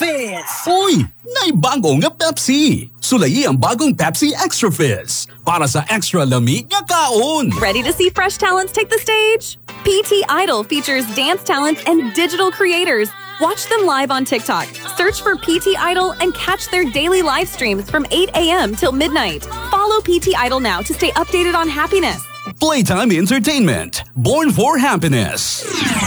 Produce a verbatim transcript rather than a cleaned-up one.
Fizz! Uy! Naibago nga Pepsi! Sulayi ang bagong Pepsi Extra Fizz para sa extra lami nga kaon! Ready to see fresh talents take the stage? P T Idol features dance talents and digital creators. Watch them live on TikTok. Search for P T Idol and catch their daily live streams from eight a.m. till midnight. Follow P T Idol now to stay updated on happiness. Playtime Entertainment, born for happiness.